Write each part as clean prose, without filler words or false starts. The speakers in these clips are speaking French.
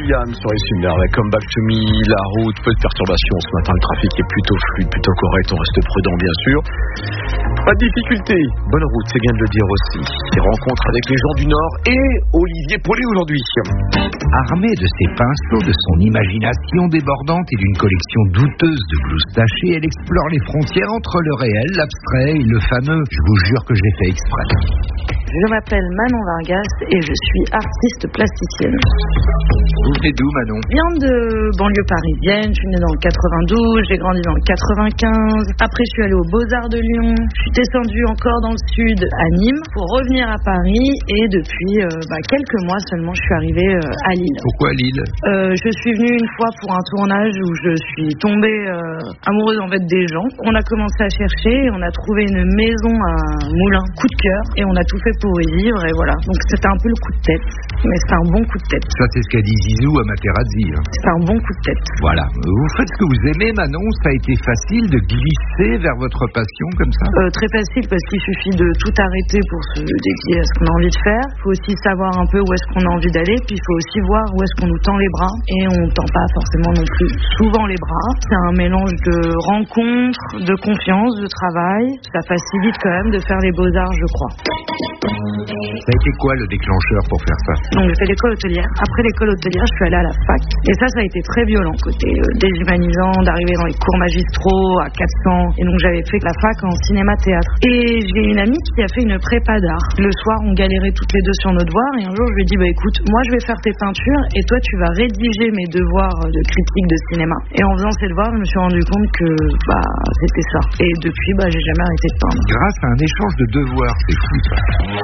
Williams sur SUNR, la Come Back to Me, la route, peu de perturbations ce matin, le trafic est plutôt fluide, plutôt correct, on reste prudent bien sûr. Pas de difficulté, bonne route, c'est bien de le dire aussi. Rencontre avec les gens du Nord et Olivier Paulet aujourd'hui. Armé de ses pinceaux, de son imagination débordante et d'une collection douteuse de blouses tachées, elle explore les frontières entre le réel, l'abstrait et le fameux. Je vous jure que je l'ai fait exprès. Je m'appelle Manon Vargas et je suis artiste plasticienne. Vous venez d'où, Manon? Je viens de banlieue parisienne, je suis née dans le 92, j'ai grandi dans le 95. Après, je suis allée aux Beaux-Arts de Lyon. Je suis descendue encore dans le sud, à Nîmes, pour revenir à Paris. Et depuis quelques mois seulement, je suis arrivée à Lille. Pourquoi Lille? Je suis venue une fois pour un tournage où je suis tombée amoureuse en fait des gens. On a commencé à chercher et on a trouvé une maison à Moulins, coup de cœur, et on a tout fait pour y vivre. Et voilà. Donc c'était un peu le coup de tête, mais c'est un bon coup de tête. Ça, c'est ce qu'a dit Zizou à Materazzi. C'est un bon coup de tête. Voilà. Vous faites ce que vous aimez, Manon. Ça a été facile de glisser vers votre passion comme ça? Très facile, parce qu'il suffit de tout arrêter pour se dédier à ce qu'on a envie de faire. Il faut aussi savoir un peu où est-ce qu'on a envie d'aller, puis il faut aussi voir où est-ce qu'on nous tend les bras. Et on ne tend pas forcément non plus souvent les bras. C'est un mélange de rencontres, de confiance, de travail. Ça facilite quand même de faire les beaux-arts, je crois. Ça a été quoi le déclencheur pour faire ça? Donc j'ai fait l'école hôtelière. Après l'école hôtelière, je suis allée à la fac. Et ça a été très violent, côté déshumanisant, d'arriver dans les cours magistraux à 400. Et donc j'avais fait la fac en cinéma-théâtre. Et j'ai une amie qui a fait une prépa d'art. Le soir, on galérait toutes les deux sur nos devoirs. Et un jour, je lui ai dit, écoute, moi je vais faire tes peintures et toi tu vas rédiger mes devoirs de critique de cinéma. Et en faisant ces devoirs, je me suis rendu compte que c'était ça. Et depuis, j'ai jamais arrêté de peindre. Grâce à un échange de devoirs, c'est fou ça.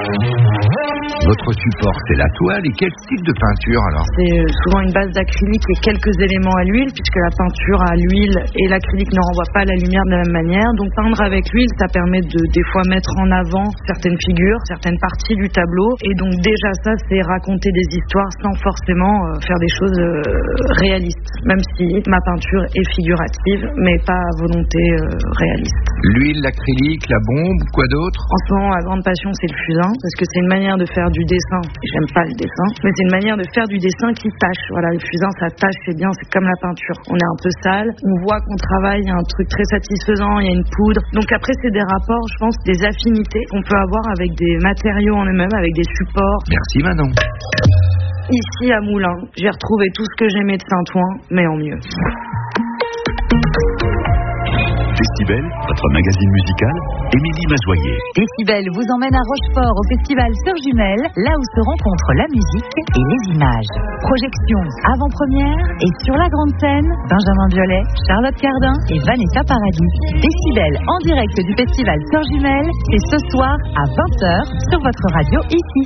Votre support, c'est la toile. Et quel type de peinture alors? C'est souvent une base d'acrylique et quelques éléments à l'huile, puisque la peinture à l'huile et l'acrylique ne renvoient pas la lumière de la même manière. Donc peindre avec l'huile, ça permet de des fois mettre en avant certaines figures, certaines parties du tableau. Et donc déjà ça, c'est raconter des histoires sans forcément faire des choses réalistes. Même si ma peinture est figurative, mais pas à volonté réaliste. L'huile, l'acrylique, la bombe, quoi d'autre? En ce moment, ma grande passion, c'est le fusain, parce que c'est une manière de faire du dessin. J'aime pas le dessin, mais c'est une manière de faire du dessin qui tâche. Voilà, le fusain, ça tâche, c'est bien, c'est comme la peinture. On est un peu sale, on voit qu'on travaille, il y a un truc très satisfaisant, il y a une poudre. Donc après, c'est des rapports, je pense, des affinités qu'on peut avoir avec des matériaux en eux-mêmes, avec des supports. Merci Manon. Ici à Moulins, j'ai retrouvé tout ce que j'aimais de Saint-Ouen, mais en mieux. Décibel, votre magazine musical, Émilie Mazoyer. Décibel vous emmène à Rochefort au festival Sœurs Jumelles, là où se rencontrent la musique et les images. Projection avant-première et sur la grande scène, Benjamin Biolay, Charlotte Cardin et Vanessa Paradis. Décibel en direct du festival Sœurs Jumelles, c'est ce soir à 20h sur votre radio ici.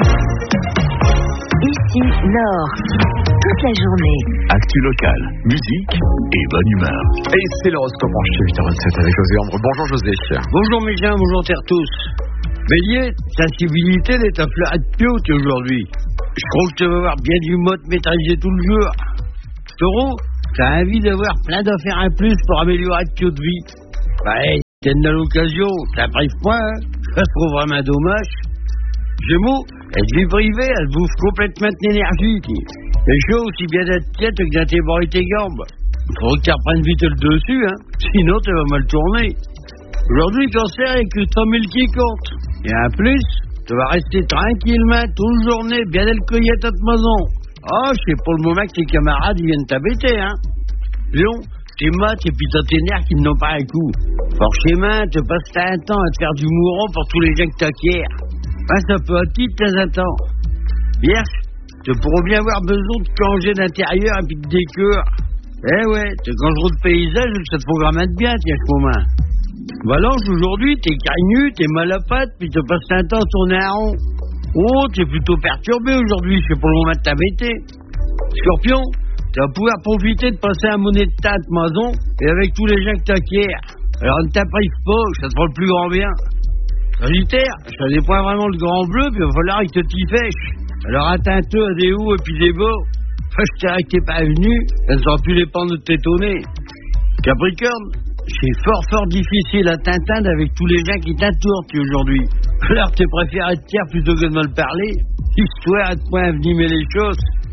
Ici, Nord. Toute la journée. Actu local, musique et bonne humeur. Et c'est l'horoscope en 8h27 avec José Ambre. Bonjour José. Bonjour mes gens, bonjour terre tous. Bélier, sensibilité est un fleur de piote aujourd'hui. Je crois que tu vas avoir bien du mot de maîtriser tout le jour. Taureau, t'as envie d'avoir plein d'affaires en plus pour améliorer de vie. T'es dans l'occasion, t'apprives pas, hein. Ça se trouve vraiment dommage. Gémeaux, la vie privée, elle bouffe complètement l'énergie. C'est chaud aussi bien d'être tiède que d'intégrer tes gambes. Il faudrait que tu reprennes vite le dessus, hein. Sinon tu vas mal tourner. Aujourd'hui, cancer, il n'y a que 100 000 qui comptent. Et en plus, tu vas rester tranquillement toute la journée, bien alcoolier à ta maison. C'est pour le moment que tes camarades ils viennent t'habiter, hein. Lion, tes maths et puis t'as tes nerfs qui n'ont pas un coup. Forcément, tu passes un temps à te faire du mouron pour tous les gens que t'acquiers. Ça peut être de temps en temps. Vierge, tu pourras bien avoir besoin de plonger d'intérieur et puis de décor. Quand je roule de paysage, ça te programme bien, tiens, ce moment. Balance, aujourd'hui, t'es cagneux, t'es mal à patte, puis tu passes un temps à tourner un rond. T'es plutôt perturbé aujourd'hui, c'est pour le moment de t'embêter. Scorpion, tu vas pouvoir profiter de passer un monnaie de teinte maison et avec tous les gens que t'acquiers. Alors ne t'apprive pas, ça te fera le plus grand bien. Sagittaire, ça n'est pas vraiment le grand bleu, puis il va falloir qu'il te t'y fêche. Alors atteins-toi à des hauts et puis des bas. Je dirais que t'es pas venu, ça ne sera plus les pans de t'étonner. Capricorne, c'est fort difficile à t'entendre avec tous les gens qui t'entourent aujourd'hui. Alors tu préfères être tiers plutôt que de mal parler, histoire de pas envenimer les choses.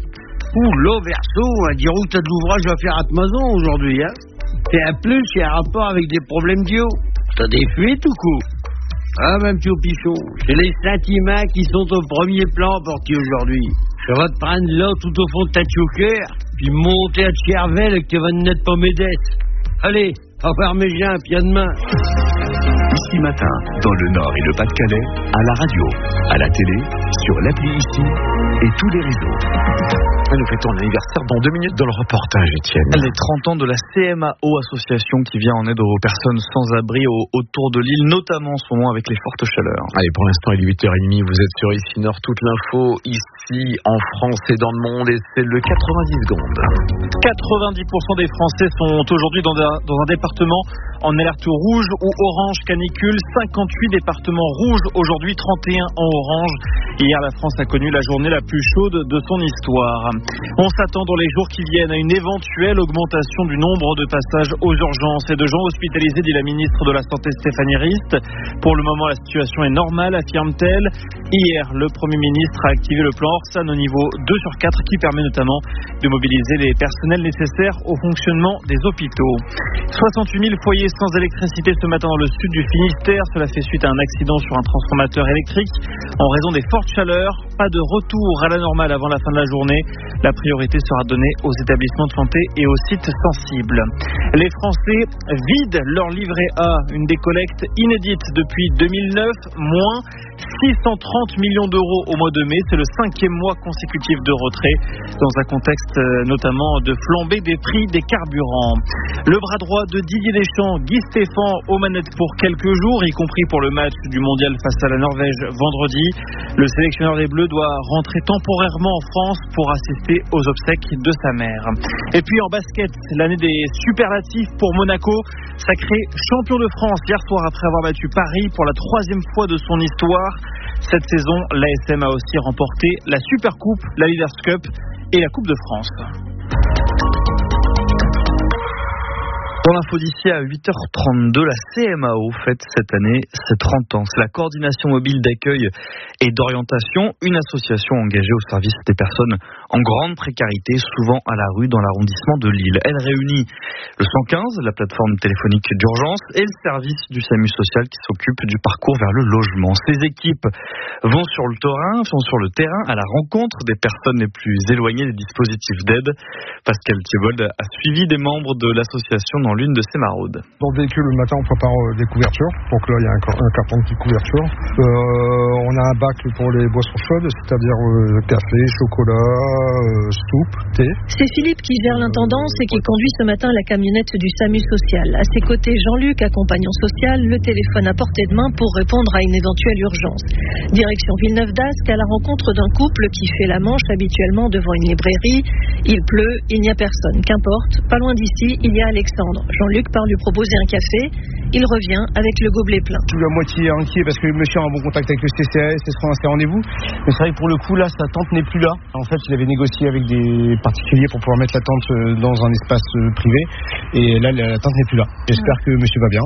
Oula, verso, à dire où t'as de l'ouvrage à faire à ta maison aujourd'hui, hein. Et en plus, il y a un rapport avec des problèmes d'eau. T'as des fuites ou quoi? Ah, même petit pichon, c'est les sentiments qui sont au premier plan pour qui aujourd'hui. Je vais te prendre là tout au fond de ta choker, puis monter à Tchervel et que tu vas n'être pas médette. Allez, au revoir mes gens, puis à demain. Ici Matin, dans le Nord et le Pas-de-Calais, à la radio, à la télé, sur l'appli Ici et tous les réseaux. Nous fêtons l'anniversaire dans 2 minutes dans le reportage, Étienne. Les 30 ans de la CMAO, association qui vient en aide aux personnes sans abri autour de l'île, notamment en ce moment avec les fortes chaleurs. Allez, pour l'instant, il est 8h30, vous êtes sur Ici Nord, toute l'info ici, en France et dans le monde, et c'est le 90 secondes. 90% des Français sont aujourd'hui dans un département en alerte rouge ou orange canicule. 58 départements rouges, aujourd'hui 31 en orange. Hier, la France a connu la journée la plus chaude de son histoire. On s'attend dans les jours qui viennent à une éventuelle augmentation du nombre de passages aux urgences et de gens hospitalisés, dit la ministre de la Santé Stéphanie Rist. Pour le moment, la situation est normale, affirme-t-elle. Hier, le Premier ministre a activé le plan Orsan au niveau 2 sur 4 qui permet notamment de mobiliser les personnels nécessaires au fonctionnement des hôpitaux. 68 000 foyers sans électricité ce matin dans le sud du Finistère. Cela fait suite à un accident sur un transformateur électrique en raison des fortes chaleurs. Pas de retour à la normale avant la fin de la journée. La priorité sera donnée aux établissements de santé et aux sites sensibles. Les Français vident leur livret A, une décollecte inédite depuis 2009, moins 630 millions d'euros au mois de mai. C'est le 5e mois consécutif de retrait, dans un contexte notamment de flambée des prix des carburants. Le bras droit de Didier Deschamps, Guy Stéphane, aux manettes pour quelques jours, y compris pour le match du mondial face à la Norvège vendredi. Le sélectionneur des Bleus doit rentrer temporairement en France pour assister aux obsèques de sa mère. Et puis en basket, l'année des superlatifs pour Monaco, sacré champion de France hier soir après avoir battu Paris pour la 3e fois de son histoire. Cette saison, l'ASM a aussi remporté la Supercoupe, la Leaders Cup et la Coupe de France. Pour l'info d'ici à 8h32, la CMAO fête cette année ses 30 ans. C'est la coordination mobile d'accueil et d'orientation, une association engagée au service des personnes en grande précarité, souvent à la rue dans l'arrondissement de Lille. Elle réunit le 115, la plateforme téléphonique d'urgence, et le service du SAMU social qui s'occupe du parcours vers le logement. Ces équipes vont sur le terrain à la rencontre des personnes les plus éloignées des dispositifs d'aide. Pascal Thiebold a suivi des membres de l'association dans l'une de ses maraudes. Dans le véhicule, le matin, on prépare des couvertures. Donc là, il y a un carton de petites couvertures. On a un bac pour les boissons chaudes, c'est-à-dire café, chocolat, soupe, thé. C'est Philippe qui gère l'intendance et qui conduit ce matin la camionnette du SAMU social. À ses côtés, Jean-Luc, accompagnant social, le téléphone à portée de main pour répondre à une éventuelle urgence. Direction Villeneuve-d'Ascq à la rencontre d'un couple qui fait la manche habituellement devant une librairie. Il pleut, il n'y a personne. Qu'importe, pas loin d'ici, il y a Alexandre. Jean-Luc part lui proposer un café. Il revient avec le gobelet plein. Je suis à moitié inquiet parce que le monsieur a un bon contact avec le CCAS et sera un rendez-vous. Mais c'est vrai que pour le coup, là, sa tente n'est plus là. En fait, il avait négocié avec des particuliers pour pouvoir mettre la tente dans un espace privé. Et là, la tente n'est plus là. J'espère que monsieur va bien.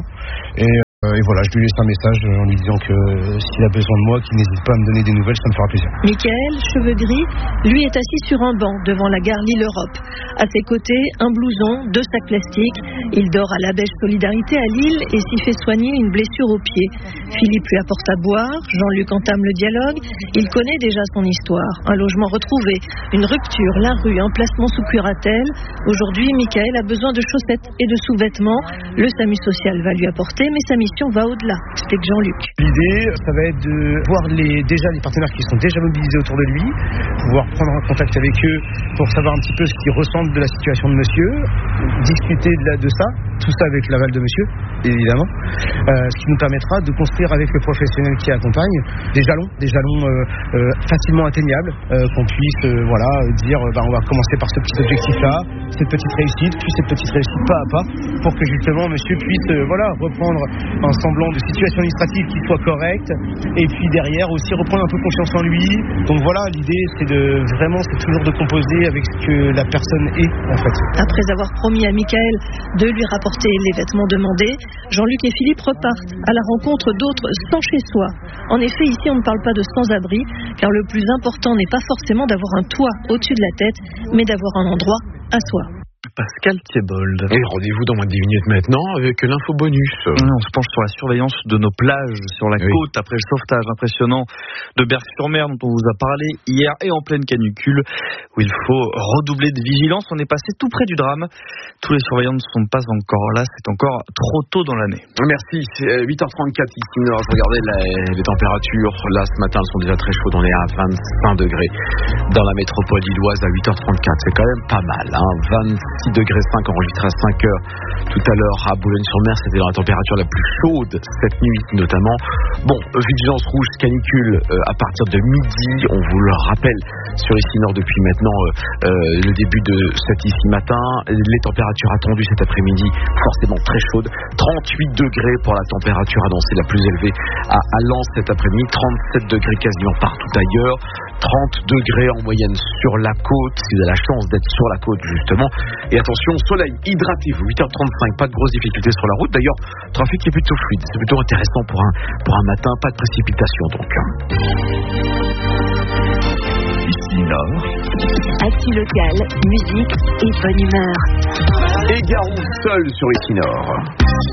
Et voilà, je lui laisse un message en lui disant que s'il a besoin de moi, qu'il n'hésite pas à me donner des nouvelles, ça me fera plaisir. Michael, cheveux gris, lui est assis sur un banc devant la gare Lille-Europe. À ses côtés, un blouson, 2 sacs plastiques. Il dort à la Bèche Solidarité à Lille et s'y fait soigner une blessure au pied. Philippe lui apporte à boire, Jean-Luc entame le dialogue. Il connaît déjà son histoire. Un logement retrouvé, une rupture, la rue, un placement sous curatelle. Aujourd'hui, Michael a besoin de chaussettes et de sous-vêtements. Le SAMU social va lui apporter, mais sa mission va au-delà, explique Jean-Luc. L'idée, ça va être de voir déjà les partenaires qui sont déjà mobilisés autour de lui, pouvoir prendre un contact avec eux pour savoir un petit peu ce qu'ils ressentent de la situation de monsieur, discuter de ça, tout ça avec l'aval de monsieur, évidemment, ce qui nous permettra de construire avec le professionnel qui accompagne des jalons facilement atteignables, qu'on puisse dire on va commencer par ce petit objectif-là, cette petite réussite, puis cette petite réussite pas à pas, pour que justement monsieur puisse reprendre un semblant de situation administrative qui soit correcte, et puis derrière aussi reprendre un peu confiance en lui. Donc voilà, l'idée c'est toujours de composer avec ce que la personne est en fait. Après avoir promis à Michael de lui rapporter les vêtements demandés, Jean-Luc et Philippe repartent à la rencontre d'autres sans chez soi. En effet, ici on ne parle pas de sans-abri, car le plus important n'est pas forcément d'avoir un toit au-dessus de la tête, mais d'avoir un endroit à soi. Pascal Thiebold. Et rendez-vous dans moins de 10 minutes maintenant avec l'info bonus. On se penche sur la surveillance de nos plages sur la côte après le sauvetage impressionnant de Berck-sur-Mer dont on vous a parlé hier et en pleine canicule où il faut redoubler de vigilance. On est passé tout près du drame. Tous les surveillants ne sont pas encore là, c'est encore trop tôt dans l'année. Merci, c'est 8h34 ici. Je regardais les températures. Là ce matin elles sont déjà très chaudes, on est à 25 degrés dans la métropole lilloise à 8h34. C'est quand même pas mal, 26,5 degrés enregistré à 5h tout à l'heure à Boulogne-sur-Mer. C'était dans la température la plus chaude cette nuit notamment. Bon, vigilance rouge canicule à partir de midi, on vous le rappelle sur ici Nord depuis maintenant le début de cet ici matin. Les températures attendues cet après-midi forcément très chaudes, 38 degrés pour la température annoncée la plus élevée à Lens cet après-midi, 37 degrés quasiment partout ailleurs, 30 degrés en moyenne sur la côte si vous avez la chance d'être sur la côte justement. Et attention, soleil, hydratez-vous, 8h35, pas de grosses difficultés sur la route. D'ailleurs, trafic est plutôt fluide, c'est plutôt intéressant pour un matin, pas de précipitation donc. Ici Nord. Actu locale, musique et bonne humeur. Et Garou seul sur ici Nord.